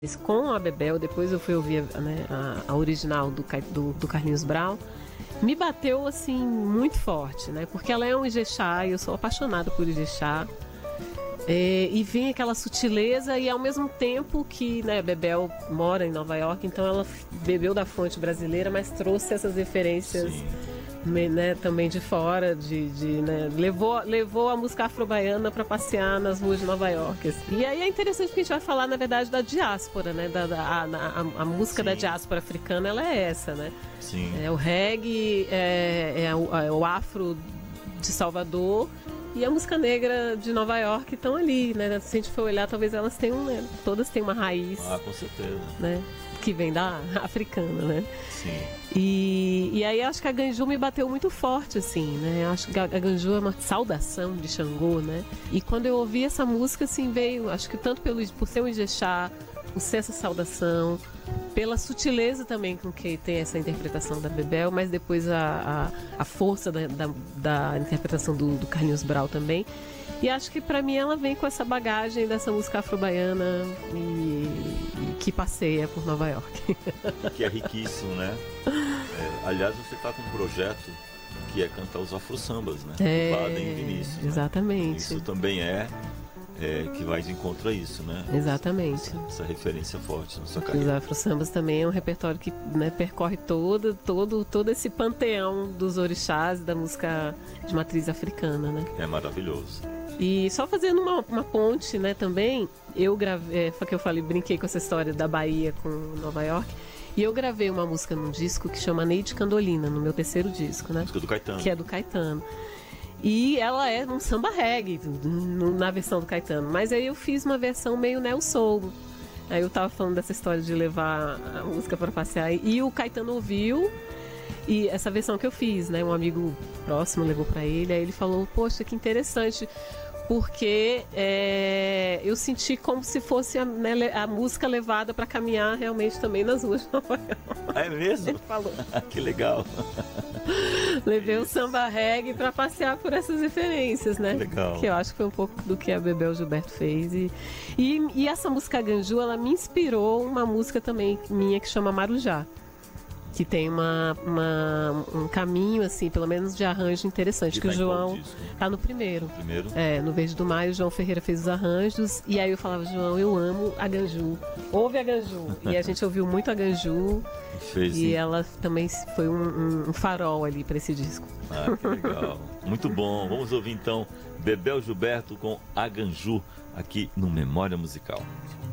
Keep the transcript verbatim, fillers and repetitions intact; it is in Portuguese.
Com a Bebel, depois eu fui ouvir, né, a, a original do, do, do Carlinhos Brown, me bateu assim muito forte, né? Porque ela é um Ijexá e eu sou apaixonada por Ijexá. É, e vem aquela sutileza e ao mesmo tempo que, né, a Bebel mora em Nova York, então ela bebeu da fonte brasileira, mas trouxe essas referências, né, também de fora, de, de, né, levou, levou a música afro-baiana para passear nas ruas de Nova York. Assim. E aí é interessante que a gente vai falar, na verdade, da diáspora, né? Da, da, a, a, a música Sim. da diáspora africana, ela é essa, né? Sim. É o reggae, é, é, o, é o afro de Salvador e a música negra de Nova York estão ali, né? Se a gente for olhar, talvez elas tenham, né, todas têm uma raiz. Ah, com certeza. Né? Que vem da africana, né? Sim. E, e aí acho que a Ganju me bateu muito forte, assim, né? Acho que a, a Ganju é uma saudação de Xangô, né? E quando eu ouvi essa música, assim, veio, acho que tanto pelo, por ser um Ijexá, por ser essa saudação, pela sutileza também com que tem essa interpretação da Bebel, mas depois a, a, a força da, da, da interpretação do, do Carlinhos Brown também. E acho que pra mim ela vem com essa bagagem dessa música afro-baiana e, e que passeia por Nova York. Que é riquíssimo, né? É, aliás, você tá com um projeto que é cantar os afro-sambas, né? É, Baden e Vinícius. Exatamente. Né? Isso também é, é que vai de encontro a isso, né? Exatamente. Essa, essa referência forte na sua Os carreira. afro-sambas também é um repertório que, né, percorre todo, todo, todo esse panteão dos orixás da música de matriz africana, né? É maravilhoso. E só fazendo uma, uma ponte, né, também, eu gravei, é, foi que eu falei, brinquei com essa história da Bahia com Nova York, e eu gravei uma música num disco que chama Neide Candolina, no meu terceiro disco, né? Música do Caetano. Que é do Caetano. E ela é um samba reggae, na versão do Caetano, mas aí eu fiz uma versão meio neo soul. Aí eu tava falando dessa história de levar a música para passear, e o Caetano ouviu, e essa versão que eu fiz, né? Um amigo próximo levou para ele, aí ele falou, poxa, que interessante, porque é, eu senti como se fosse a, né, a música levada para caminhar realmente também nas ruas de Nova York. É mesmo? Ele falou. Que legal. Levei o samba reggae para passear por essas referências, né? Legal. Que eu acho que foi um pouco do que a Bebel Gilberto fez. E, e, e essa música Ganju, ela me inspirou uma música também minha que chama Marujá. Que tem uma, uma, um caminho, assim, pelo menos de arranjo interessante. E que tá o João disco? tá no primeiro. Primeiro? É, no Verde do Maio, o João Ferreira fez os arranjos. E aí eu falava, João, eu amo a Ganju. Ouve a Ganju. E a gente ouviu muito a Ganju. Fez, e sim. ela também foi um, um, um farol ali para esse disco. Ah, que legal. Muito bom. Vamos ouvir então Bebel Gilberto com a Ganju aqui no Memória Musical.